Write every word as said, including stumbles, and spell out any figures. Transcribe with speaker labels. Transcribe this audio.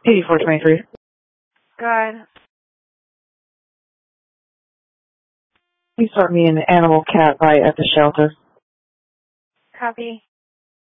Speaker 1: eighty-four twenty-three.
Speaker 2: Good.
Speaker 1: Please start me an animal cat bite at the shelter.
Speaker 2: Copy.